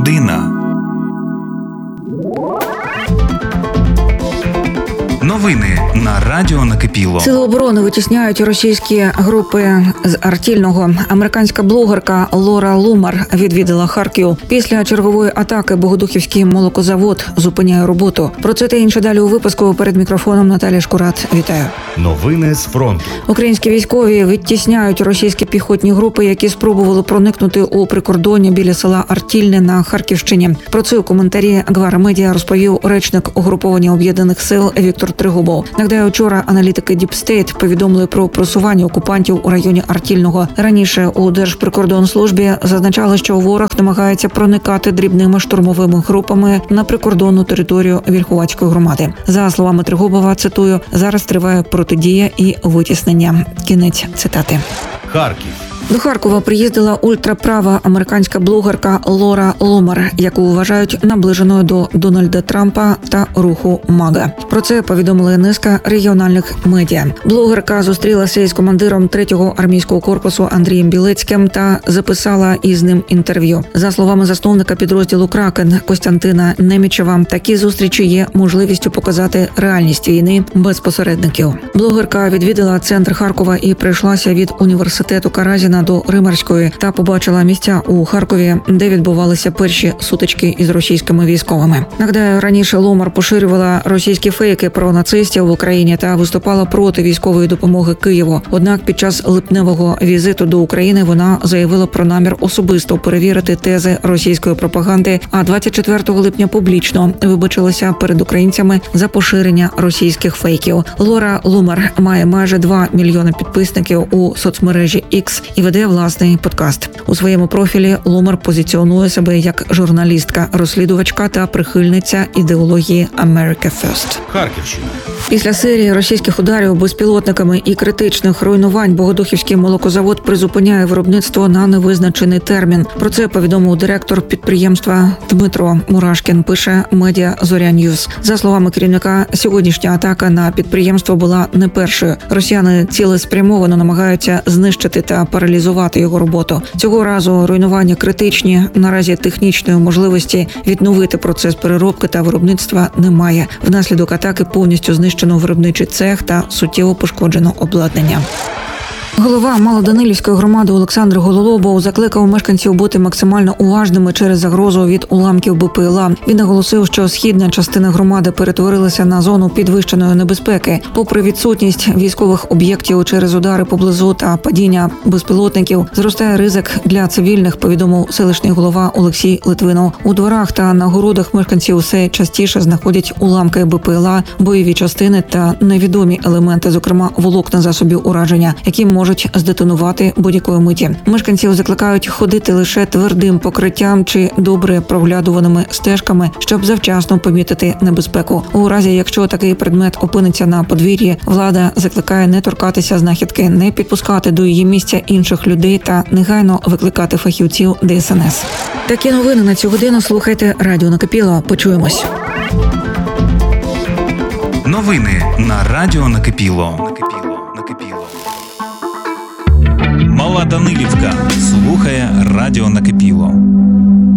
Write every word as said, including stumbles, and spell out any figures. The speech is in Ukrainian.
Година. Новини на Радіо Накипіло. Сили оборони витісняють російські групи з Артільного. Американська блогерка Лора Лумар відвідала Харків. Після чергової атаки Богодухівський молокозавод зупиняє роботу. Про це та інше далі у випуску. Перед мікрофоном Наталія Шкурат. Вітаю. Новини з фронту. Українські військові відтісняють російські піхотні групи, які спробували проникнути у прикордоння біля села Артільне на Харківщині. Про це у коментарі Гвара Медіа розповів речник угруповання Об'єднаних сил Віктор Тригубов. Нагадаю, вчора аналітики Deep State повідомили про просування окупантів у районі Артільного. Раніше у Держприкордонслужбі зазначали, що ворог намагається проникати дрібними штурмовими групами на прикордонну територію Вільховацької громади. За словами Тригубова, цитую, зараз триває протидія і витіснення. Кінець цитати. Харків. До Харкова приїздила ультраправа американська блогерка Лора Лумар, яку вважають наближеною до Дональда Трампа та руху МАГА. Про це повідомили низка регіональних медіа. Блогерка зустрілася із командиром третього армійського корпусу Андрієм Білецьким та записала із ним інтерв'ю. За словами засновника підрозділу «Кракен» Костянтина Немічева, такі зустрічі є можливістю показати реальність війни без посередників. Блогерка відвідала центр Харкова і прийшлася від університету Каразіна до Римарської та побачила місця у Харкові, де відбувалися перші сутички із російськими військовими. Нагадаю, раніше Лумар поширювала російські фейки про нацистів в Україні та виступала проти військової допомоги Києву. Однак під час липневого візиту до України вона заявила про намір особисто перевірити тези російської пропаганди, а двадцять четвертого липня публічно вибачилася перед українцями за поширення російських фейків. Лора Лумар має майже два мільйони підписників у соцмережі X і веде власний подкаст. У своєму профілі Лумар позиціонує себе як журналістка, розслідувачка та прихильниця ідеології «America First». Харківщина. Після серії російських ударів безпілотниками і критичних руйнувань Богодухівський молокозавод призупиняє виробництво на невизначений термін. Про це повідомив директор підприємства Дмитро Мурашкін, пише медіа «Зоря Ньюс». За словами керівника, сьогоднішня атака на підприємство була не першою. Росіяни цілеспрямовано намагаються знищити та паралізувати його роботу. Цього разу руйнування критичні. Наразі технічної можливості відновити процес переробки та виробництва немає. Внаслідок атаки повністю знищено виробничий цех та суттєво пошкоджено обладнання. Голова Малоданилівської громади Олександр Гололобов закликав мешканців бути максимально уважними через загрозу від уламків БПЛА. Він наголосив, що східна частина громади перетворилася на зону підвищеної небезпеки. Попри відсутність військових об'єктів через удари поблизу та падіння безпілотників, зростає ризик для цивільних, повідомив селищний голова Олексій Литвинов. У дворах та на городах мешканців все частіше знаходять уламки БПЛА, бойові частини та невідомі елементи, зокрема волокна засобів ураження, які можуть здетонувати будь-якої миті. Мешканців закликають ходити лише твердим покриттям чи добре проглядуваними стежками, щоб завчасно помітити небезпеку. У разі, якщо такий предмет опиниться на подвір'ї, влада закликає не торкатися знахідки, не підпускати до її місця інших людей та негайно викликати фахівців Де Ес Ен Ес. Такі новини на цю годину слухайте Радіо Накипіло. Почуємось. Новини на Радіо Накипіло. Мала Данилівка слухає Радіо Накипіло.